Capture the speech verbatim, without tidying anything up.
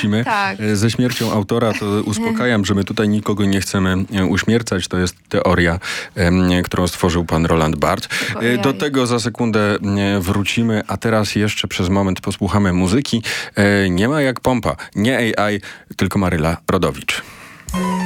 musimy. Tak. Ze śmiercią autora to uspokajam, że my tutaj nikogo nie chcemy uśmiercać. To jest teoria, którą stworzył pan Roland Barthes. Do tego za sekundę wrócimy, a teraz jeszcze przez moment posłuchamy muzyki. Nie ma jak pompa, nie A I, tylko Maryla Rodowicz.